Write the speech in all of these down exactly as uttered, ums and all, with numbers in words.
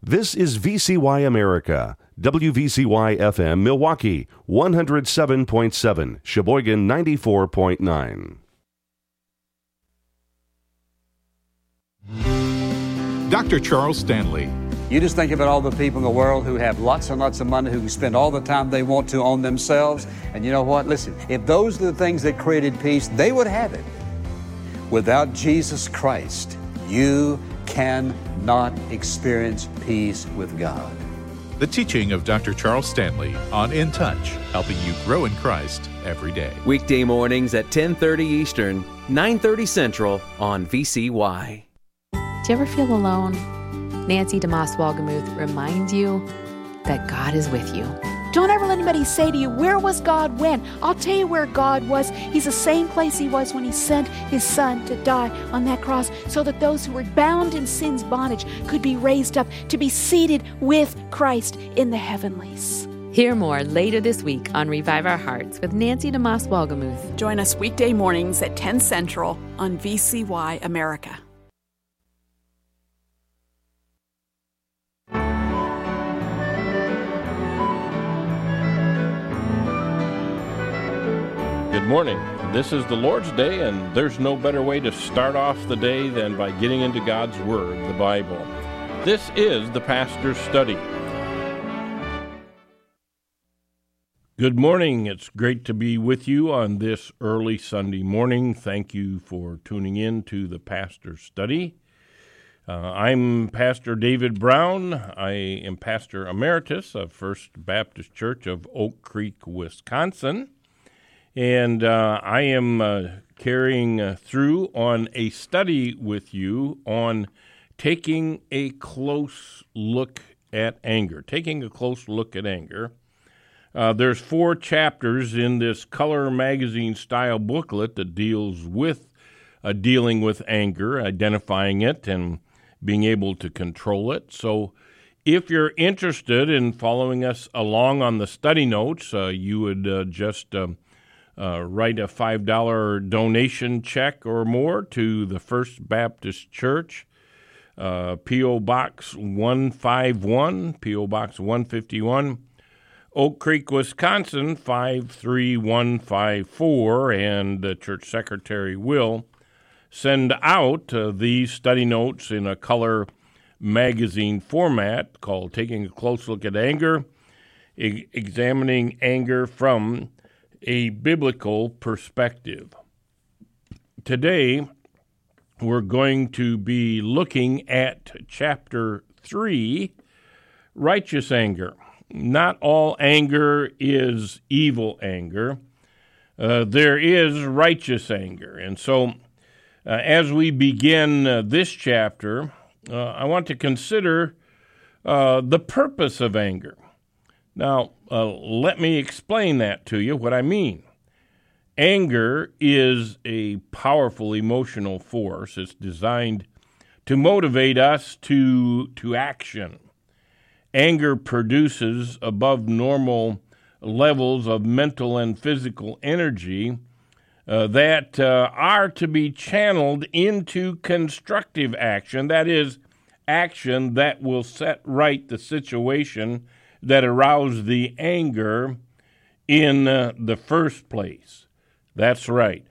This is V C Y America, W V C Y F M Milwaukee, one oh seven point seven, Sheboygan ninety-four point nine. Doctor Charles Stanley. You just think about all the people in the world who have lots and lots of money, who can spend all the time they want to on themselves. And you know what? Listen, if those are the things that created peace, they would have it. Without Jesus Christ, you cannot experience peace with God. The teaching of Doctor Charles Stanley on In Touch, helping you grow in Christ every day. Weekday mornings at ten thirty Eastern, nine thirty Central on V C Y. Do you ever feel alone? Nancy DeMoss Wolgemuth reminds you that God is with you. Don't ever let anybody say to you, where was God when? I'll tell you where God was. He's the same place he was when he sent his son to die on that cross so that those who were bound in sin's bondage could be raised up to be seated with Christ in the heavenlies. Hear more later this week on Revive Our Hearts with Nancy DeMoss Wolgemuth. Join us weekday mornings at ten Central on V C Y America. Good morning. This is the Lord's Day, and there's no better way to start off the day than by getting into God's Word, the Bible. This is the Pastor's Study. Good morning. It's great to be with you on this early Sunday morning. Thank you for tuning in to the Pastor's Study. Uh, I'm Pastor David Brown. I am Pastor Emeritus of First Baptist Church of Oak Creek, Wisconsin. And uh, I am uh, carrying uh, through on a study with you on taking a close look at anger. Taking a close look at anger. Uh, there's four chapters in this Color Magazine style booklet that deals with uh, dealing with anger, identifying it, and being able to control it. So if you're interested in following us along on the study notes, uh, you would uh, just... Um, Uh, write a five dollar donation check or more to the First Baptist Church, uh, P O. Box one fifty-one, P O. Box one fifty-one, Oak Creek, Wisconsin, five three one five four, and the church secretary will send out uh, these study notes in a color magazine format called Taking a Close Look at Anger, e- Examining Anger from a Biblical Perspective. Today, we're going to be looking at chapter three, Righteous Anger. Not all anger is evil anger. Uh, there is righteous anger. And so, uh, as we begin uh, this chapter, uh, I want to consider uh, the purpose of anger. Now, uh, let me explain that to you, what I mean. Anger is a powerful emotional force. It's designed to motivate us to, to action. Anger produces above normal levels of mental and physical energy uh, that uh, are to be channeled into constructive action, that is, action that will set right the situation that aroused the anger in uh, the first place. That's right.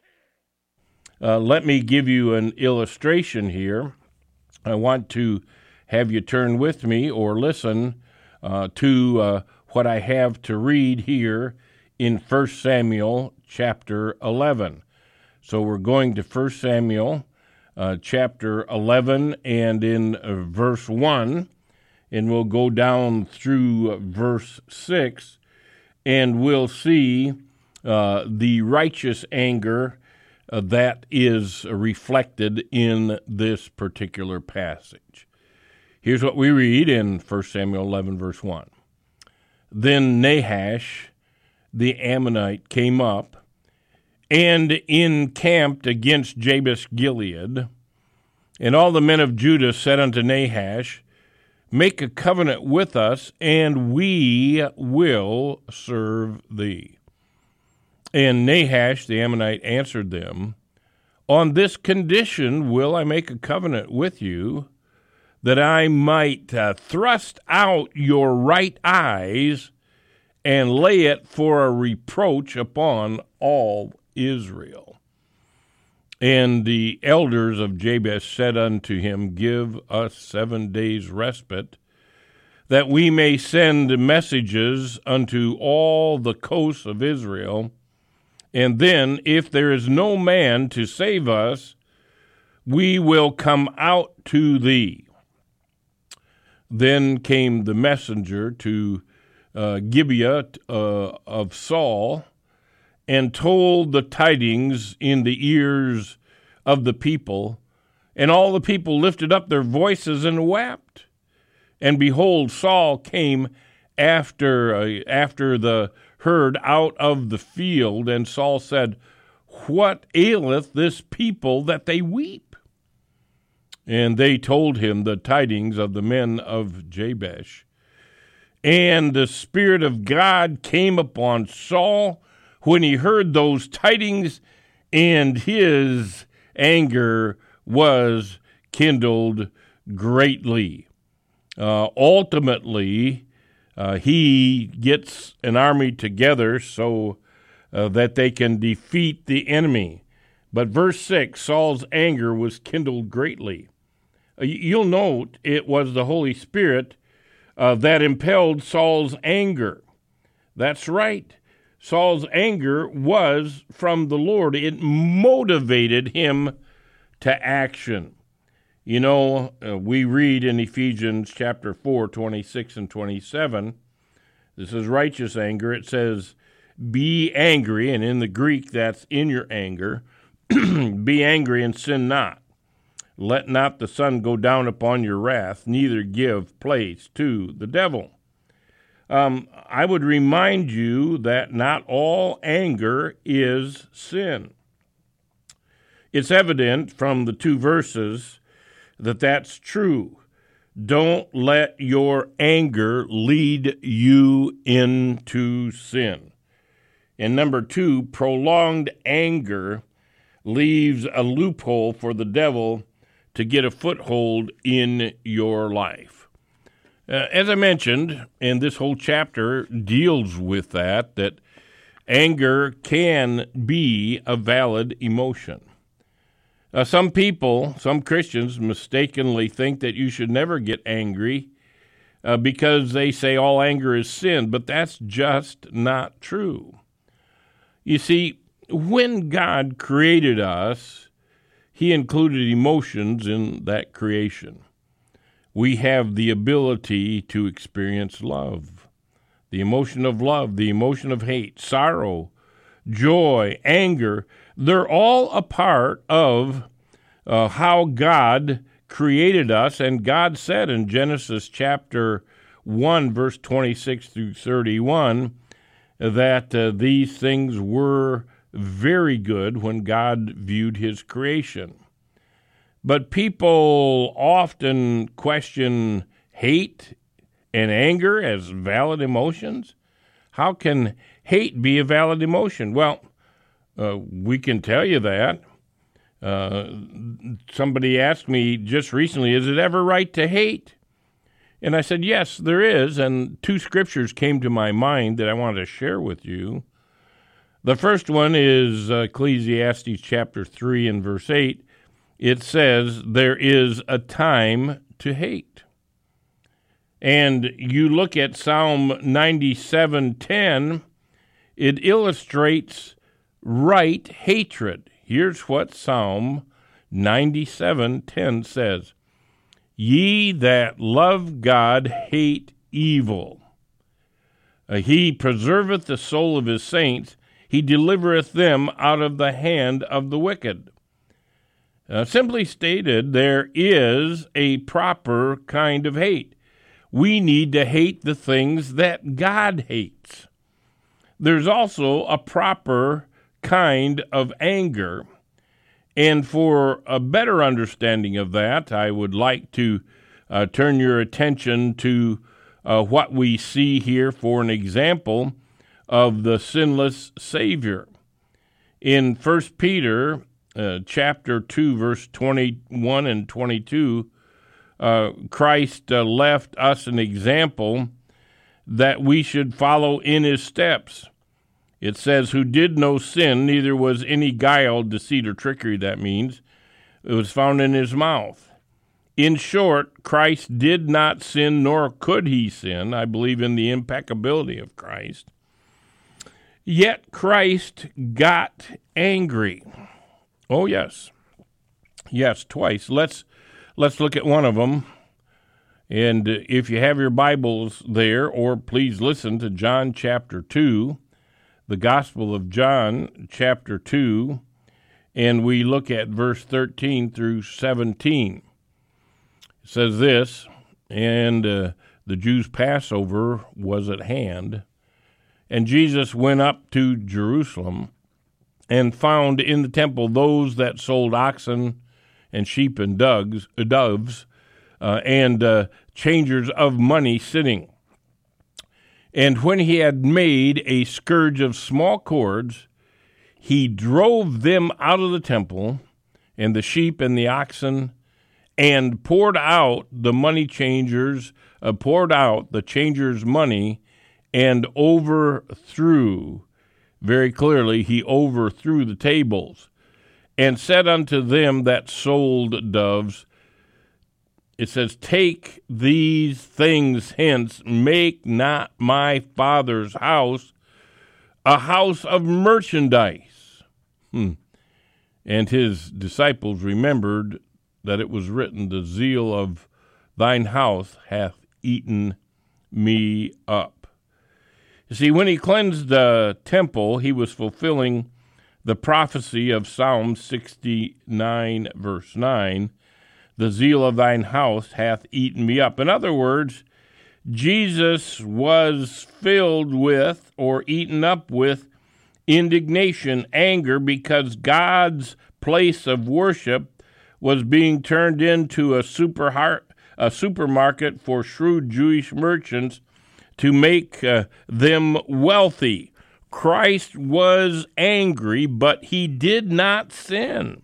Uh, let me give you an illustration here. I want to have you turn with me or listen uh, to uh, what I have to read here in First Samuel chapter eleven. So we're going to First Samuel uh, chapter eleven and in uh, verse one. And we'll go down through verse six, and we'll see uh, the righteous anger uh, that is reflected in this particular passage. Here's what we read in First Samuel eleven, verse one. Then Nahash, the Ammonite, came up and encamped against Jabesh-Gilead. And all the men of Judah said unto Nahash, Make a covenant with us, and we will serve thee. And Nahash the Ammonite answered them, On this condition will I make a covenant with you, that I might uh, thrust out your right eyes and lay it for a reproach upon all Israel. And the elders of Jabesh said unto him, Give us seven days' respite, that we may send messages unto all the coasts of Israel, and then, if there is no man to save us, we will come out to thee. Then came the messenger to uh, Gibeah uh, of Saul, and told the tidings in the ears of the people, and all the people lifted up their voices and wept. And behold, Saul came after uh, after the herd out of the field, and Saul said, What aileth this people that they weep? And they told him the tidings of the men of Jabesh. And the Spirit of God came upon Saul when he heard those tidings, and his anger was kindled greatly. Uh, ultimately, uh, he gets an army together so uh, that they can defeat the enemy. But verse six, Saul's anger was kindled greatly. Uh, you'll note it was the Holy Spirit uh, that impelled Saul's anger. That's right. Saul's anger was from the Lord. It motivated him to action. You know, uh, we read in Ephesians chapter four, twenty-six and twenty-seven, this is righteous anger. It says, be angry, and in the Greek that's in your anger, be angry and sin not. Let not the sun go down upon your wrath, neither give place to the devil. Um, I would remind you that not all anger is sin. It's evident from the two verses that that's true. Don't let your anger lead you into sin. And number two, prolonged anger leaves a loophole for the devil to get a foothold in your life. Uh, as I mentioned, and this whole chapter deals with that, that anger can be a valid emotion. Uh, some people, some Christians, mistakenly think that you should never get angry uh, because they say all anger is sin, but that's just not true. You see, when God created us, He included emotions in that creation. We have the ability to experience love, the emotion of love, the emotion of hate, sorrow, joy, anger. They're all a part of uh, how God created us. And God said in Genesis chapter one, verse twenty-six through thirty-one, that uh, these things were very good when God viewed his creation. But people often question hate and anger as valid emotions. How can hate be a valid emotion? Well, uh, we can tell you that. Uh, somebody asked me just recently, is it ever right to hate? And I said, yes, there is. And two scriptures came to my mind that I wanted to share with you. The first one is uh, Ecclesiastes chapter three and verse eight. It says, there is a time to hate. And you look at Psalm ninety-seven ten, it illustrates right hatred. Here's what Psalm ninety-seven ten says, ye that love God hate evil. Uh, he preserveth the soul of his saints. He delivereth them out of the hand of the wicked. Uh, simply stated, there is a proper kind of hate. We need to hate the things that God hates. There's also a proper kind of anger. And for a better understanding of that, I would like to uh, turn your attention to uh, what we see here for an example of the sinless Savior. In First Peter uh, chapter two, verse twenty-one and twenty-two, uh, Christ uh, left us an example that we should follow in his steps. It says, who did no sin, neither was any guile, deceit, or trickery, that means. It was found in his mouth. In short, Christ did not sin, nor could he sin. I believe in the impeccability of Christ. Yet Christ got angry. Oh, yes. Yes, twice. Let's let's look at one of them. And if you have your Bibles there, or please listen to John chapter two, the Gospel of John chapter two, and we look at verse thirteen through seventeen. It says this, and uh, the Jews' Passover was at hand, and Jesus went up to Jerusalem and found in the temple those that sold oxen and sheep and doves, uh, doves uh, and uh, changers of money sitting. And when he had made a scourge of small cords, he drove them out of the temple, and the sheep and the oxen, and poured out the money changers, uh, poured out the changers' money, and overthrew, very clearly, he overthrew the tables, and said unto them that sold doves, it says, take these things hence, make not my Father's house a house of merchandise. Hmm. And his disciples remembered that it was written, the zeal of thine house hath eaten me up. You see, when he cleansed the temple, he was fulfilling the prophecy of Psalm sixty-nine, verse nine, the zeal of thine house hath eaten me up. In other words, Jesus was filled with or eaten up with indignation, anger, because God's place of worship was being turned into a super heart, a supermarket for shrewd Jewish merchants to make uh, them wealthy. Christ was angry, but he did not sin.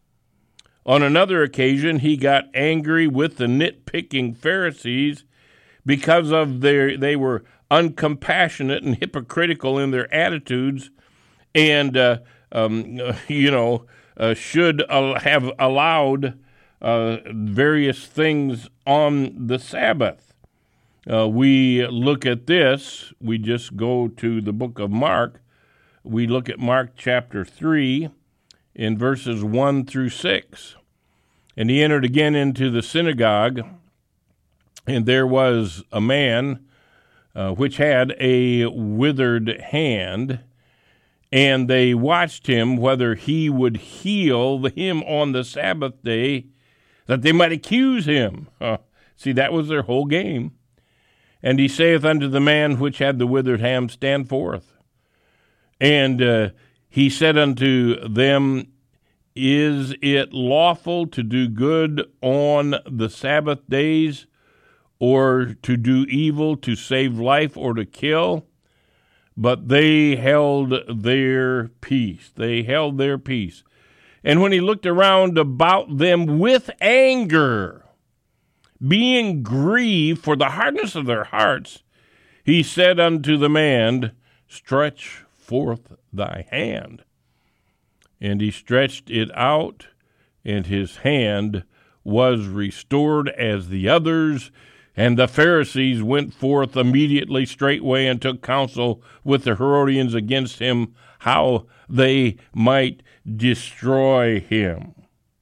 On another occasion, he got angry with the nitpicking Pharisees because of their they were uncompassionate and hypocritical in their attitudes, and uh, um, you know uh, should uh, have allowed uh, various things on the Sabbath. Uh, we look at this. We just go to the book of Mark. We look at Mark chapter three, in verses one through six. And he entered again into the synagogue, and there was a man uh, which had a withered hand, and they watched him whether he would heal him on the Sabbath day, that they might accuse him. Uh, see, that was their whole game. And he saith unto the man which had the withered hand, stand forth. And uh, he said unto them, is it lawful to do good on the Sabbath days, or to do evil, to save life, or to kill? But they held their peace. They held their peace. And when he looked around about them with anger, being grieved for the hardness of their hearts, he said unto the man, stretch forth thy hand. And he stretched it out, and his hand was restored as the others. And the Pharisees went forth immediately straightway and took counsel with the Herodians against him, how they might destroy him.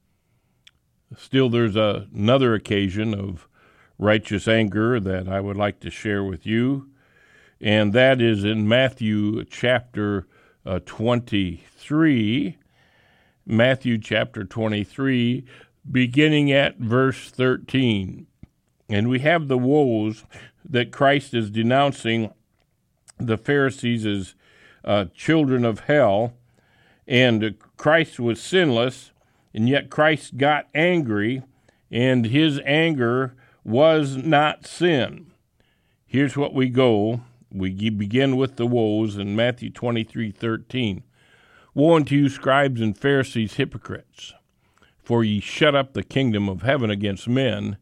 Still, there's a, another occasion of righteous anger that I would like to share with you, and that is in Matthew chapter uh, twenty-three. Matthew chapter twenty-three, beginning at verse thirteen. And we have the woes that Christ is denouncing the Pharisees as uh, children of hell, and Christ was sinless, and yet Christ got angry, and his anger was not sin. Here's what we go. We begin with the woes in Matthew twenty-three thirteen. Woe unto you, scribes and Pharisees, hypocrites! For ye shut up the kingdom of heaven against men.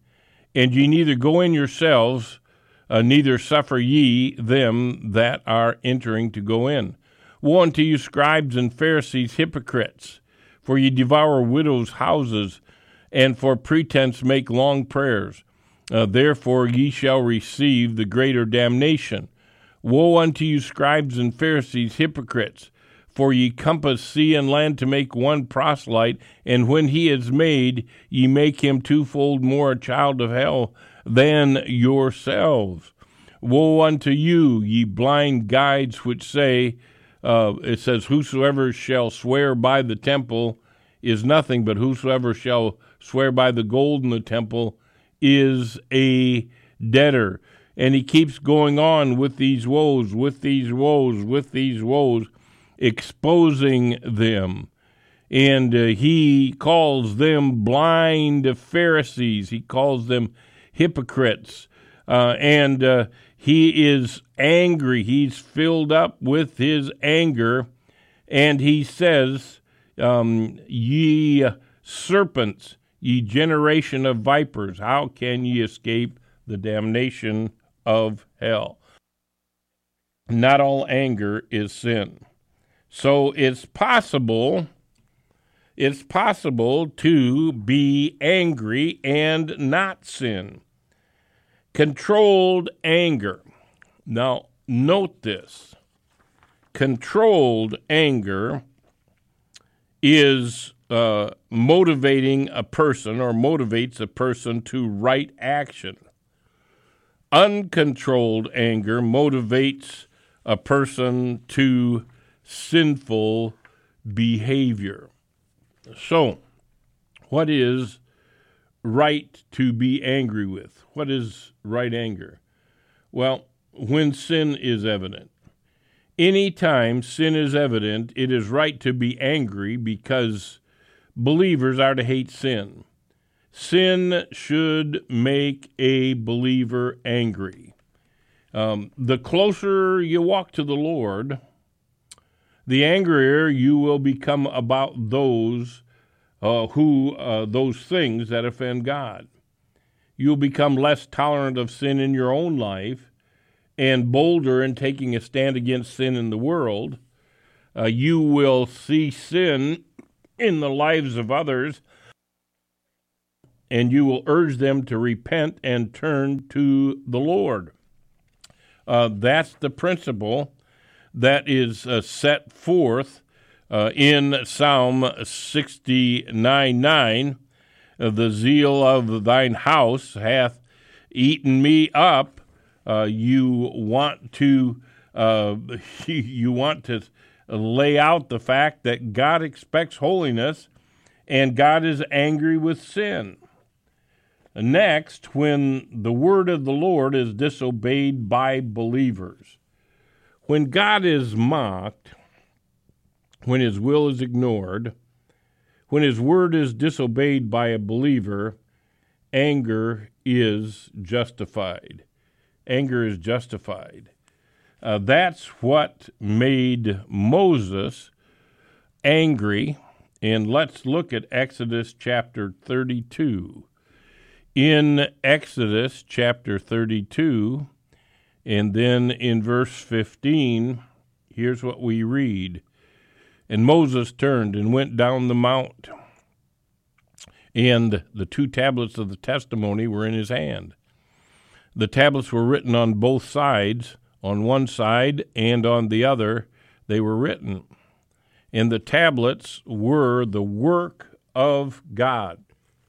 and ye neither go in yourselves, uh, neither suffer ye them that are entering to go in. Woe unto you, scribes and Pharisees, hypocrites! For ye devour widows' houses, and for pretense make long prayers. Uh, therefore ye shall receive the greater damnation. Woe unto you, scribes and Pharisees, hypocrites! For ye compass sea and land to make one proselyte, and when he is made, ye make him twofold more a child of hell than yourselves. Woe unto you, ye blind guides, which say, uh, it says, whosoever shall swear by the temple is nothing, but whosoever shall swear by the gold in the temple is a debtor. And he keeps going on with these woes, with these woes, with these woes, exposing them. And uh, he calls them blind Pharisees. He calls them hypocrites. Uh, and uh, he is angry. He's filled up with his anger. And he says, um, ye serpents, ye generation of vipers, how can ye escape the damnation of hell? Not all anger is sin. So it's possible, it's possible to be angry and not sin. Controlled anger. Now, note this. Controlled anger is uh, motivating a person or motivates a person to right action. Uncontrolled anger motivates a person to sinful behavior. So, what is right to be angry with? What is right anger? Well, when sin is evident. Anytime sin is evident, it is right to be angry because believers are to hate sin. Sin should make a believer angry. Um, the closer you walk to the Lord, the angrier you will become about those uh, who uh, those things that offend God. You'll become less tolerant of sin in your own life and bolder in taking a stand against sin in the world. Uh, you will see sin in the lives of others, and you will urge them to repent and turn to the Lord. Uh, that's the principle that is uh, set forth uh, in Psalm sixty-nine nine. Uh, the zeal of thine house hath eaten me up. Uh, you want to uh, you want to lay out the fact that God expects holiness, and God is angry with sin. Next, when the word of the Lord is disobeyed by believers, when God is mocked, when his will is ignored, when his word is disobeyed by a believer, anger is justified. Anger is justified. Uh, that's what made Moses angry. And let's look at Exodus chapter thirty-two. In Exodus chapter thirty-two, and then in verse fifteen, here's what we read. And Moses turned and went down the mount, and the two tablets of the testimony were in his hand. The tablets were written on both sides, on one side and on the other they were written. And the tablets were the work of God.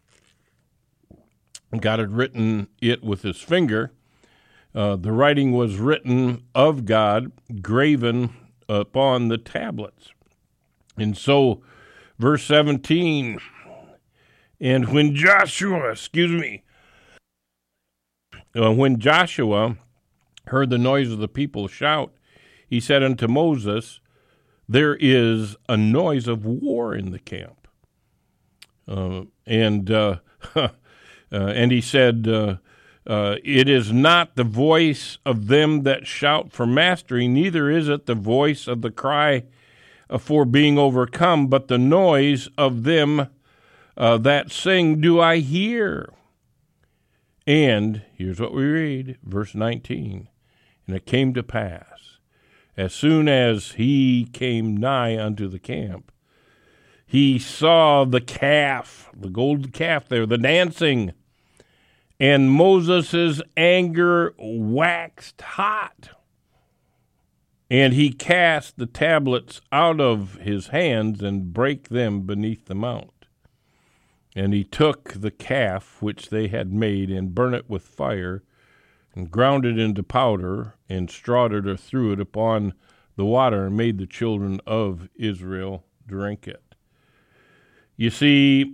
God had written it with his finger. Uh, the writing was written of God, graven upon the tablets. And so, verse seventeen, and when Joshua, excuse me, uh, when Joshua heard the noise of the people shout, he said unto Moses, there is a noise of war in the camp. Uh, and uh, uh, and he said, uh, uh, it is not the voice of them that shout for mastery, neither is it the voice of the cry for being overcome, but the noise of them uh, that sing do I hear. And here's what we read, verse nineteen. And it came to pass, as soon as he came nigh unto the camp, he saw the calf, the golden calf there, the dancing, and Moses' anger waxed hot. And he cast the tablets out of his hands and brake them beneath the mount. And he took the calf which they had made and burnt it with fire, and ground it into powder, and strawed it or threw it upon the water, and made the children of Israel drink it. You see,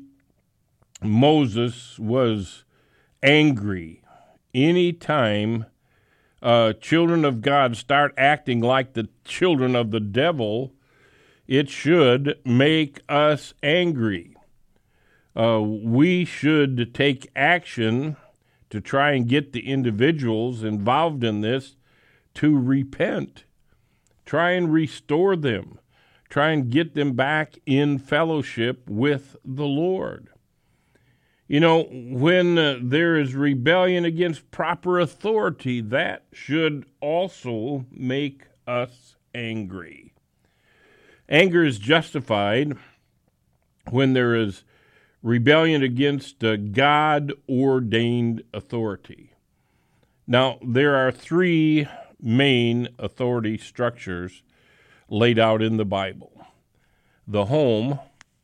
Moses was angry. Any time uh, children of God start acting like the children of the devil, it should make us angry. Uh, we should take action to try and get the individuals involved in this to repent. Try and restore them. Try and get them back in fellowship with the Lord. You know, when uh, there is rebellion against proper authority, that should also make us angry. Anger is justified when there is rebellion against uh, God-ordained authority. Now, there are three main authority structures laid out in the Bible: the home,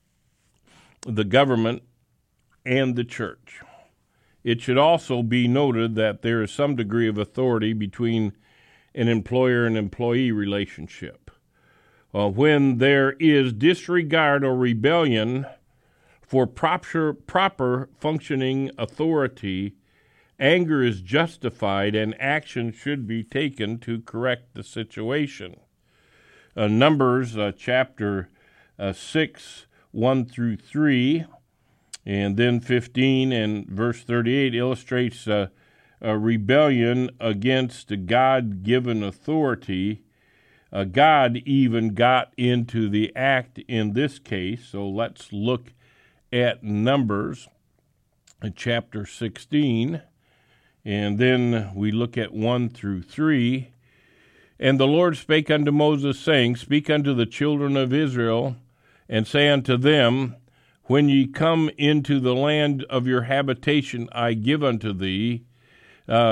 the government, and the church. It should also be noted that there is some degree of authority between an employer and employee relationship. Uh, when there is disregard or rebellion for proper, proper functioning authority, anger is justified and action should be taken to correct the situation. Uh, Numbers uh, chapter uh, six, one through three, and then fifteen and verse thirty-eight illustrates uh, a rebellion against God-given authority. Uh, God even got into the act in this case, so let's look at Numbers uh, chapter sixteen, and then we look at one through three. And the Lord spake unto Moses, saying, Speak unto the children of Israel, and say unto them, When ye come into the land of your habitation I give unto thee,